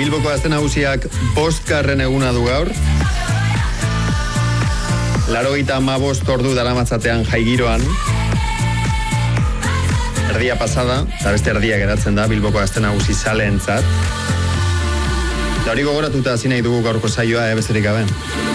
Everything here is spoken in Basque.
Bilboko Gazte Nagusiak 5. eguna du gaur. 85 ordu daramatzatean jaigiroan. Erdia pasada, eta beste erdia geratzen da Bilboko Gazte Nagusi zaleentzat. Eta hori gogoratuta hasi nahi dugu gaurko saioa, besterik gabe.